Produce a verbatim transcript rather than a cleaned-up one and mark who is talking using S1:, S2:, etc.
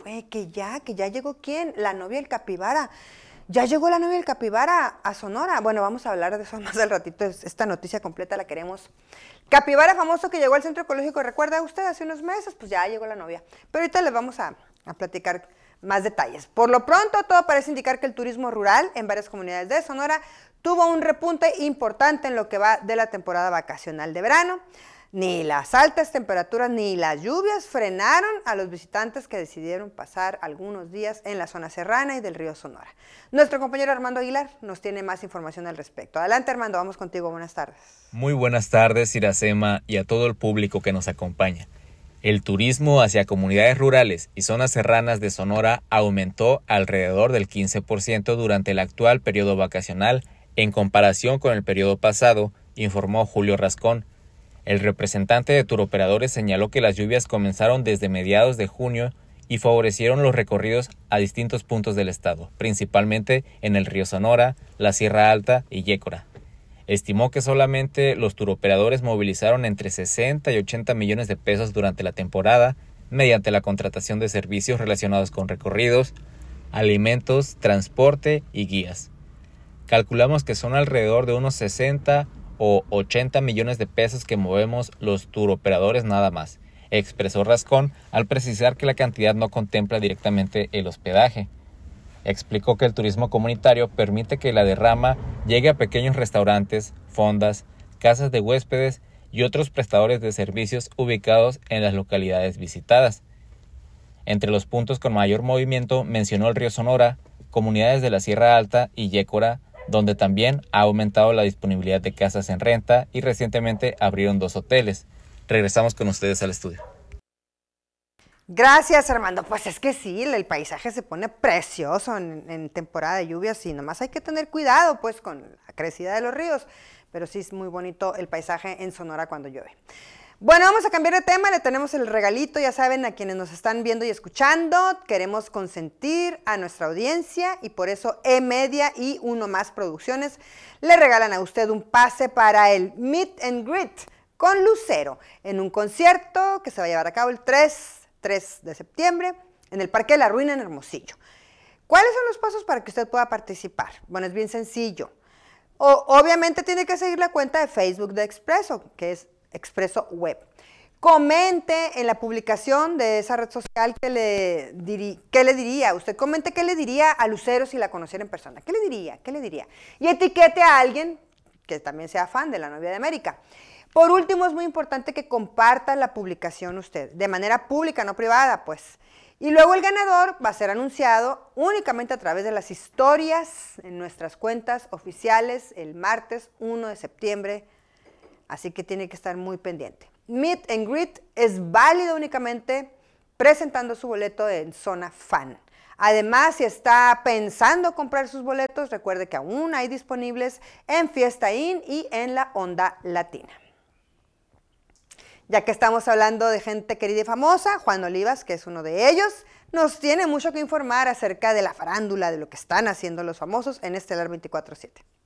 S1: fue? Que ya, que ya llegó ¿quién? La novia del capibara. Ya llegó la novia del capibara a Sonora. Bueno, vamos a hablar de eso más al ratito. Esta noticia completa la queremos. Capibara famoso que llegó al centro ecológico, ¿recuerda usted? Hace unos meses, pues ya llegó la novia. Pero ahorita les vamos a, a platicar más detalles. Por lo pronto, todo parece indicar que el turismo rural en varias comunidades de Sonora tuvo un repunte importante en lo que va de la temporada vacacional de verano. Ni las altas temperaturas ni las lluvias frenaron a los visitantes que decidieron pasar algunos días en la zona serrana y del río Sonora. Nuestro compañero Armando Aguilar nos tiene más información al respecto. Adelante, Armando, vamos contigo. Buenas tardes.
S2: Muy buenas tardes, Iracema, y a todo el público que nos acompaña. El turismo hacia comunidades rurales y zonas serranas de Sonora aumentó alrededor del quince por ciento durante el actual periodo vacacional en comparación con el periodo pasado, informó Julio Rascón. El representante de turoperadores señaló que las lluvias comenzaron desde mediados de junio y favorecieron los recorridos a distintos puntos del estado, principalmente en el río Sonora, la Sierra Alta y Yécora. Estimó que solamente los turoperadores movilizaron entre sesenta y ochenta millones de pesos durante la temporada mediante la contratación de servicios relacionados con recorridos, alimentos, transporte y guías. Calculamos que son alrededor de unos sesenta o ochenta millones de pesos que movemos los turoperadores nada más, expresó Rascón al precisar que la cantidad no contempla directamente el hospedaje. Explicó que el turismo comunitario permite que la derrama llegue a pequeños restaurantes, fondas, casas de huéspedes y otros prestadores de servicios ubicados en las localidades visitadas. Entre los puntos con mayor movimiento mencionó el río Sonora, comunidades de la Sierra Alta y Yécora, donde también ha aumentado la disponibilidad de casas en renta y recientemente abrieron dos hoteles. Regresamos con ustedes al estudio.
S1: Gracias, Armando. Pues es que sí, el paisaje se pone precioso en, en temporada de lluvias y nomás hay que tener cuidado pues con la crecida de los ríos, pero sí es muy bonito el paisaje en Sonora cuando llueve. Bueno, vamos a cambiar de tema, le tenemos el regalito, ya saben, a quienes nos están viendo y escuchando, queremos consentir a nuestra audiencia y por eso E-Media y Uno Más Producciones le regalan a usted un pase para el Meet and Greet con Lucero en un concierto que se va a llevar a cabo el tres de septiembre en el Parque de la Ruina en Hermosillo. ¿Cuáles son los pasos para que usted pueda participar? Bueno, es bien sencillo. O, obviamente tiene que seguir la cuenta de Facebook de Expreso, que es Expreso Web. Comente en la publicación de esa red social que le, diri, ¿qué le diría? Usted comente qué le diría a Lucero si la conociera en persona. ¿Qué le diría? ¿Qué le diría? Y etiquete a alguien que también sea fan de la novia de América. Por último, es muy importante que comparta la publicación usted, de manera pública, no privada, pues. Y luego el ganador va a ser anunciado únicamente a través de las historias en nuestras cuentas oficiales el martes uno de septiembre. Así que tiene que estar muy pendiente. Meet and Greet es válido únicamente presentando su boleto en zona fan. Además, si está pensando comprar sus boletos, recuerde que aún hay disponibles en Fiesta Inn y en la Onda Latina. Ya que estamos hablando de gente querida y famosa, Juan Olivas, que es uno de ellos, nos tiene mucho que informar acerca de la farándula, de lo que están haciendo los famosos en Estelar veinticuatro siete.